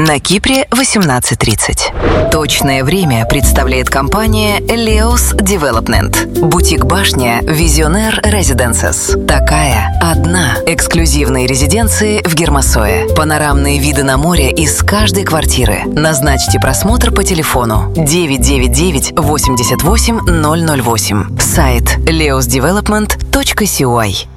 На Кипре 18:30. Точное время представляет компания Leos Development. Бутик-башня Visionaire Residences. Такая одна. Эксклюзивные резиденции в Гермосое. Панорамные виды на море из каждой квартиры. Назначьте просмотр по телефону 999 88 008. Сайт leosdevelopment.cy.